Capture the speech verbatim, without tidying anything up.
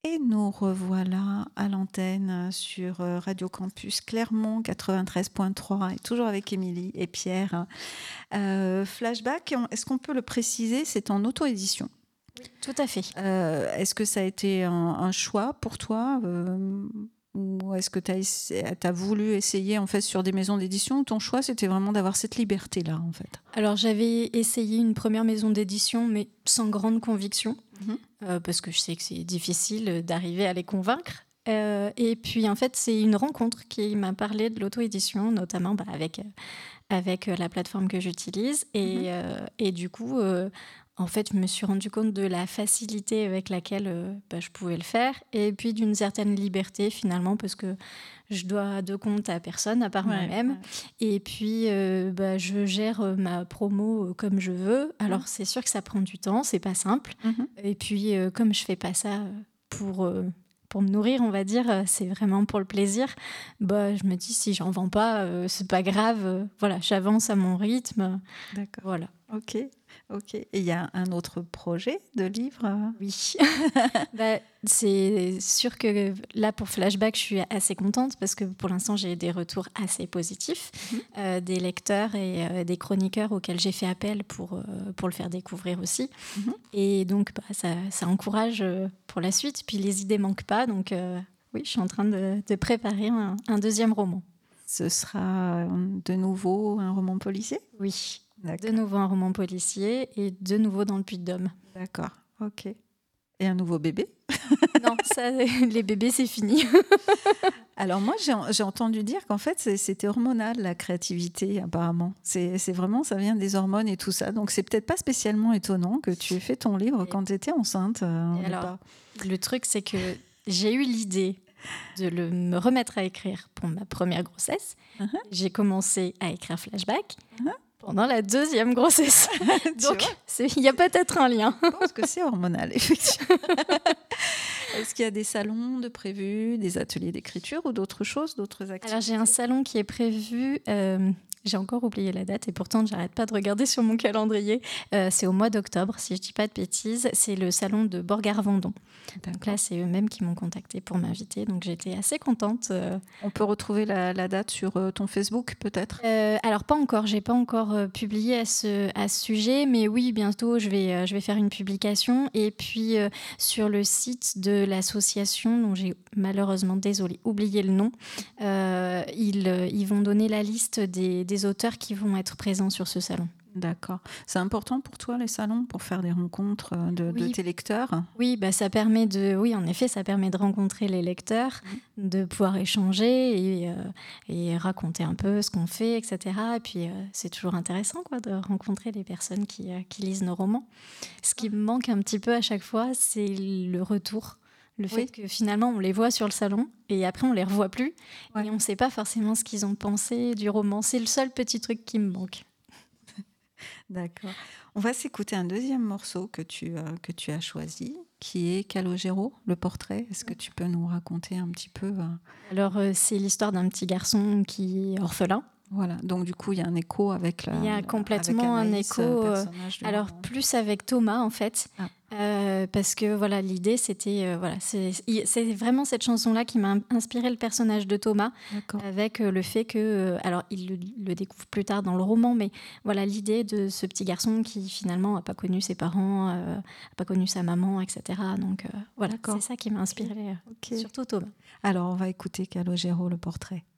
Et nous revoilà à l'antenne sur Radio Campus Clermont quatre-vingt-treize point trois, et toujours avec Émilie et Pierre. Euh, Flashback, est-ce qu'on peut le préciser, c'est en auto-édition? Oui, tout à fait. Euh, est-ce que ça a été un, un choix pour toi euh, ou est-ce que tu as voulu essayer en fait sur des maisons d'édition? Ton choix, c'était vraiment d'avoir cette liberté-là, en fait. Alors, j'avais essayé une première maison d'édition, mais sans grande conviction, Mm-hmm. euh, parce que je sais que c'est difficile d'arriver à les convaincre. Euh, et puis, en fait, c'est une rencontre qui m'a parlé de l'auto-édition, notamment bah, avec, euh, avec la plateforme que j'utilise. Et, mm-hmm. euh, et du coup... Euh, En fait, je me suis rendu compte de la facilité avec laquelle euh, bah, je pouvais le faire, et puis d'une certaine liberté finalement, parce que je dois de compte à personne à part ouais, moi-même. Ouais. Et puis, euh, bah, je gère ma promo comme je veux. Alors, mmh. c'est sûr que ça prend du temps, c'est pas simple. Mmh. Et puis, euh, comme je fais pas ça pour... Euh, pour me nourrir, on va dire, c'est vraiment pour le plaisir. Bah, je me dis, si j'en vends pas, euh, c'est pas grave. Euh, voilà, j'avance à mon rythme. D'accord. Voilà. Ok, ok. Et il y a un autre projet de livre? Oui. bah, c'est sûr que là, pour Flashback, je suis assez contente parce que pour l'instant, j'ai des retours assez positifs mmh. euh, des lecteurs et euh, des chroniqueurs auxquels j'ai fait appel pour, euh, pour le faire découvrir aussi. Mmh. Et donc, bah, ça, ça encourage euh, pour la suite. Puis les idées ne manquent pas. Donc, euh, oui, je suis en train de, de préparer un, un deuxième roman. Ce sera de nouveau un roman policier? Oui. D'accord. De nouveau un roman policier et de nouveau dans le Puy-de-Dôme. D'accord, ok. Et un nouveau bébé? Non, ça, les bébés, c'est fini. Alors moi, j'ai, j'ai entendu dire qu'en fait, c'est, c'était hormonal, la créativité, apparemment. C'est, c'est vraiment, ça vient des hormones et tout ça. Donc, c'est peut-être pas spécialement étonnant que tu aies fait ton livre et quand tu étais enceinte. Euh, et alors, pas... le truc, c'est que j'ai eu l'idée de le, me remettre à écrire pour ma première grossesse. Uh-huh. J'ai commencé à écrire Flashback. Uh-huh. Pendant la deuxième grossesse. Donc, il y a peut-être un lien. Je pense que c'est hormonal, effectivement. Est-ce qu'il y a des salons de prévus, des ateliers d'écriture ou d'autres choses, d'autres activités? Alors, j'ai un salon qui est prévu... Euh, j'ai encore oublié la date et pourtant, j'arrête pas de regarder sur mon calendrier. Euh, c'est au mois d'octobre, si je dis pas de bêtises. C'est le salon de Borgard-Vendôme. Donc là, c'est eux-mêmes qui m'ont contactée pour m'inviter. Donc, j'étais assez contente. Euh... On peut retrouver la, la date sur euh, ton Facebook, peut-être? euh, Alors, pas encore. J'ai pas encore euh, publié à ce, à ce sujet. Mais oui, bientôt, je vais, euh, je vais faire une publication. Et puis, euh, sur le site de l'association, dont j'ai malheureusement, désolée, oublié le nom, euh, ils, euh, ils vont donner la liste des, des auteurs qui vont être présents sur ce salon. D'accord. C'est important pour toi, les salons, pour faire des rencontres de, oui. de tes lecteurs? Oui, bah, ça permet de, oui, en effet, ça permet de rencontrer les lecteurs, mmh. de pouvoir échanger et, euh, et raconter un peu ce qu'on fait, et cetera. Et puis, euh, c'est toujours intéressant quoi, de rencontrer les personnes qui, euh, qui lisent nos romans. Ce qui me manque un petit peu à chaque fois, c'est le retour. Le fait oui. que finalement, on les voit sur le salon et après, on ne les revoit plus. Ouais. Et on ne sait pas forcément ce qu'ils ont pensé du roman. C'est le seul petit truc qui me manque. D'accord. On va s'écouter un deuxième morceau que tu, euh, que tu as choisi, qui est Calogero, le portrait. Est-ce que tu peux nous raconter un petit peu euh... Alors, euh, c'est l'histoire d'un petit garçon qui est orphelin. Voilà, donc du coup, il y a un écho avec la. Il y a complètement avec Anaïs, un écho. Euh, alors, roman. Plus avec Thomas, en fait. Ah. Euh, parce que voilà, l'idée, c'était. Euh, voilà, c'est, c'est vraiment cette chanson-là qui m'a inspiré le personnage de Thomas. D'accord. Avec euh, le fait que. Euh, alors, il le, le découvre plus tard dans le roman, mais voilà, l'idée de ce petit garçon qui finalement n'a pas connu ses parents, n'a euh, pas connu sa maman, et cetera. Donc, euh, voilà, D'accord. c'est ça qui m'a inspiré, okay. Okay. surtout Thomas. Alors, on va écouter Calogero, le portrait.